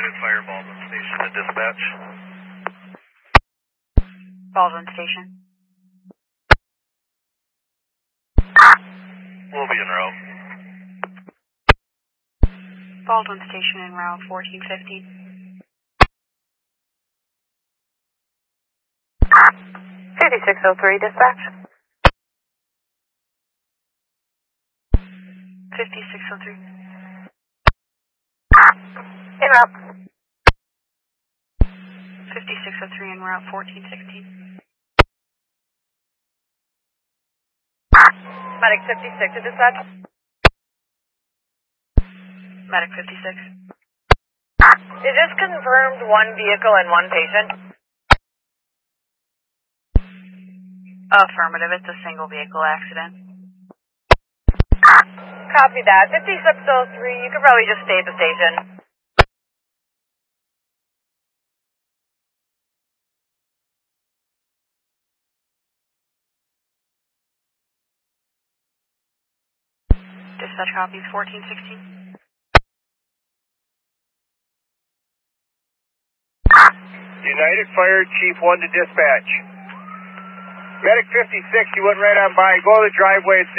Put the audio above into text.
United Fire Baldwin Station to dispatch. Baldwin Station. We'll be en route. Baldwin Station en route 1415. 5603, dispatch. 5603. En route. 5603 en route 1416. Medic 56 to dispatch. Medic 56. Is this confirmed one vehicle and one patient? Affirmative, it's a single vehicle accident. Copy that. 5603, you could probably just stay at the station. Dispatch copies 1416. United Fire Chief 1 to dispatch. Medic 56, you went right on by. Go to the driveway.